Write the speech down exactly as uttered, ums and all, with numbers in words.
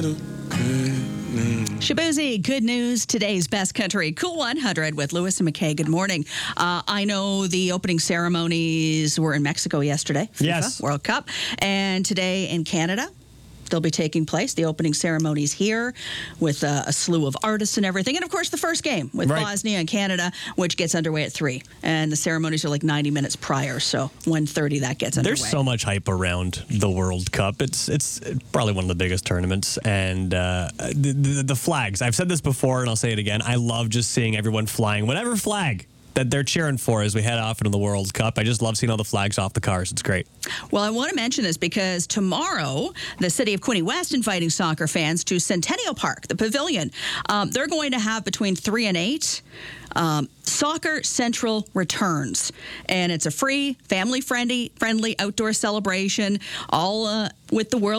Shabuzi, good news. Today's Best Country Cool one hundred with Lewis and McKay. Good morning. Uh, I know the opening ceremonies were in Mexico yesterday. FIFA Yes. World Cup. And today in Canada, they'll be taking place. The opening ceremonies here with uh, a slew of artists and everything. And, of course, the first game with Right. Bosnia and Canada, which gets underway at three. And the ceremonies are like ninety minutes prior, so one thirty that gets underway. There's so much hype around the World Cup. It's it's probably one of the biggest tournaments. And uh, the, the, the flags, I've said this before and I'll say it again. I love just seeing everyone flying whatever flag that they're cheering for as we head off into the World Cup. I just love seeing all the flags off the cars. It's great. Well, I want to mention this because tomorrow, the city of Quinte West inviting soccer fans to Centennial Park, the pavilion. Um, they're going to have between three and eight. Um, Soccer Central returns, and it's a free, family-friendly, friendly outdoor celebration, all uh, with the World